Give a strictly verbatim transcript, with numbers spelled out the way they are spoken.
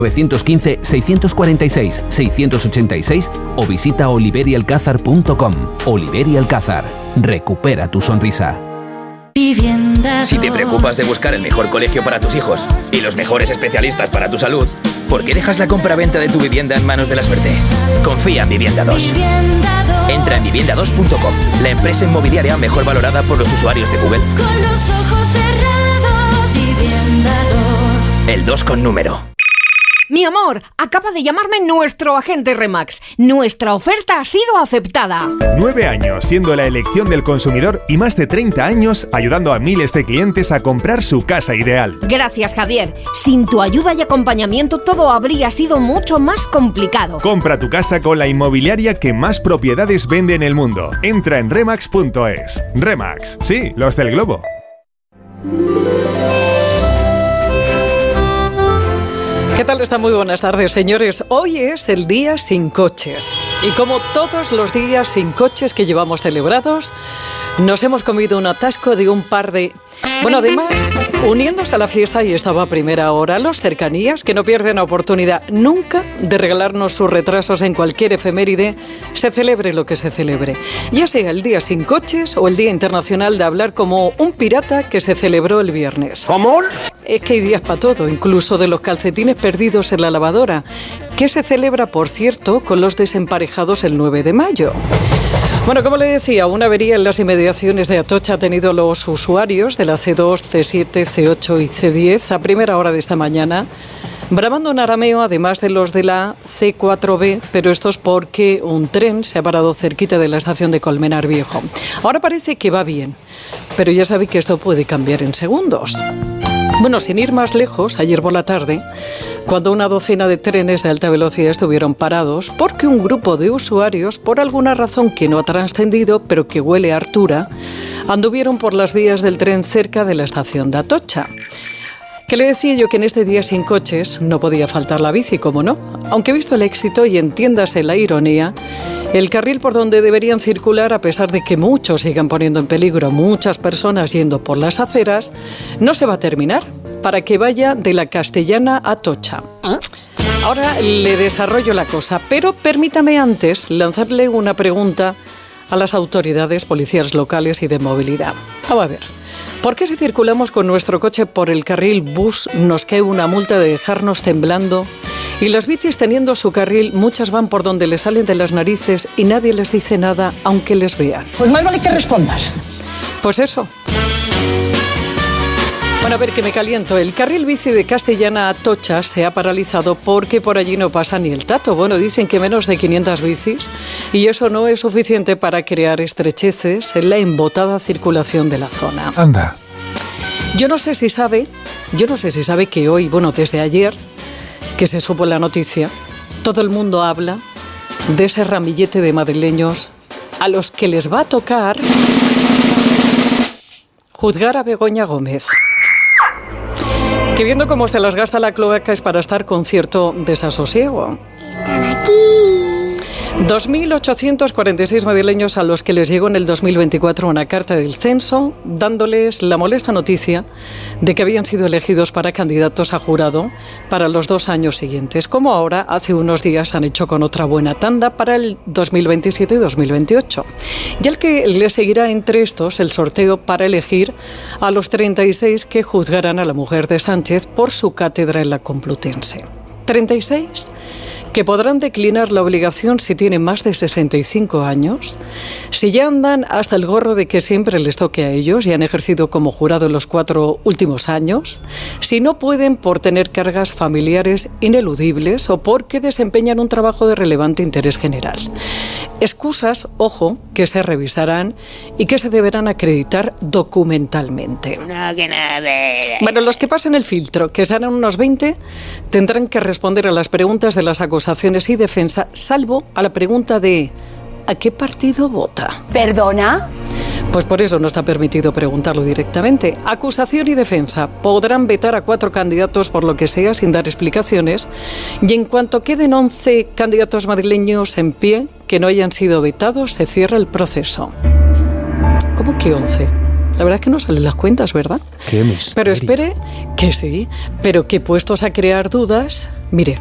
nueve uno cinco, seis cuatro seis, seis ocho seis o visita oliverialcázar punto com. Oliveria Alcázar. Recupera tu sonrisa. Si te preocupas de buscar el mejor colegio para tus hijos y los mejores especialistas para tu salud, ¿por qué dejas la compra-venta de tu vivienda en manos de la suerte? Confía en Vivienda dos. Entra en vivienda dos punto com, la empresa inmobiliaria mejor valorada por los usuarios de Google. Con los ojos cerrados, Vivienda dos. El dos con número. Mi amor, acaba de llamarme nuestro agente Remax. Nuestra oferta ha sido aceptada. Nueve años siendo la elección del consumidor y más de treinta años ayudando a miles de clientes a comprar su casa ideal. Gracias, Javier. Sin tu ayuda y acompañamiento todo habría sido mucho más complicado. Compra tu casa con la inmobiliaria que más propiedades vende en el mundo. Entra en remax punto es. Remax, sí, los del globo. ¿Qué tal? Está muy buenas tardes, señores. Hoy es el día sin coches. Y como todos los días sin coches que llevamos celebrados, nos hemos comido un atasco de un par de... Bueno, además, uniéndose a la fiesta y estaba a primera hora, los cercanías, que no pierden la oportunidad nunca de regalarnos sus retrasos en cualquier efeméride, se celebre lo que se celebre. Ya sea el día sin coches o el Día Internacional de Hablar como un pirata que se celebró el viernes. ¿Cómo? Es que hay días para todo, incluso de los calcetines perdidos en la lavadora, que se celebra, por cierto, con los desemparejados el nueve de mayo. Bueno, como le decía, una avería en las inmediaciones de Atocha ha tenido los usuarios de la ce dos, ce siete, ce ocho y ce diez a primera hora de esta mañana, bramando un arameo, además de los de la ce cuatro be, pero esto es porque un tren se ha parado cerquita de la estación de Colmenar Viejo. Ahora parece que va bien, pero ya sabe que esto puede cambiar en segundos. Bueno, sin ir más lejos, ayer por la tarde, cuando una docena de trenes de alta velocidad estuvieron parados porque un grupo de usuarios, por alguna razón que no ha trascendido, pero que huele a hartura, anduvieron por las vías del tren cerca de la estación de Atocha. Que le decía yo que en este día sin coches no podía faltar la bici, ¿cómo no? Aunque visto el éxito y entiéndase la ironía, el carril por donde deberían circular, a pesar de que muchos sigan poniendo en peligro a muchas personas yendo por las aceras, no se va a terminar para que vaya de la Castellana a Atocha. Ahora le desarrollo la cosa, pero permítame antes lanzarle una pregunta a las autoridades policiales locales y de movilidad. Vamos a ver. ¿Por qué si circulamos con nuestro coche por el carril bus nos cae una multa de dejarnos temblando? Y las bicis, teniendo su carril, muchas van por donde les salen de las narices y nadie les dice nada aunque les vean. Pues más vale que respondas. Pues eso. Bueno, a ver, que me caliento. El carril bici de Castellana a Atocha se ha paralizado porque por allí no pasa ni el tato. Bueno, dicen que menos de quinientas bicis y eso no es suficiente para crear estrecheces en la embotada circulación de la zona. Anda. Yo no sé si sabe, yo no sé si sabe que hoy, bueno, desde ayer, que se supo la noticia, todo el mundo habla de ese ramillete de madrileños a los que les va a tocar juzgar a Begoña Gómez. Que viendo cómo se las gasta la cloaca es para estar con cierto desasosiego. Están aquí. dos mil ochocientos cuarenta y seis madrileños a los que les llegó en el dos mil veinticuatro una carta del censo dándoles la molesta noticia de que habían sido elegidos para candidatos a jurado para los dos años siguientes, como ahora hace unos días han hecho con otra buena tanda para el dos mil veintisiete y dos mil veintiocho. Y al que le seguirá entre estos el sorteo para elegir a los treinta y seis que juzgarán a la mujer de Sánchez por su cátedra en la Complutense. ¿treinta y seis? Que podrán declinar la obligación si tienen más de sesenta y cinco años, si ya andan hasta el gorro de que siempre les toque a ellos y han ejercido como jurado en los cuatro últimos años, si no pueden por tener cargas familiares ineludibles o porque desempeñan un trabajo de relevante interés general. Excusas, ojo, que se revisarán y que se deberán acreditar documentalmente. No, que nada. Bueno, los que pasen el filtro, que serán unos veinte, tendrán que responder a las preguntas de las acusaciones acusaciones y defensa, salvo a la pregunta de ¿a qué partido vota? ¿Perdona? Pues por eso no está permitido preguntarlo directamente. Acusación y defensa podrán vetar a cuatro candidatos por lo que sea sin dar explicaciones y en cuanto queden once candidatos madrileños en pie que no hayan sido vetados, se cierra el proceso. ¿Cómo que once? La verdad es que no salen las cuentas, ¿verdad? Qué misterio. Pero espere que sí, pero que puestos a crear dudas, Mire,